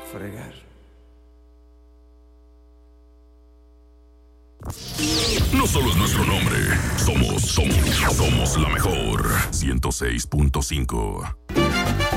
fregar. No solo es nuestro nombre, somos la mejor 106.5.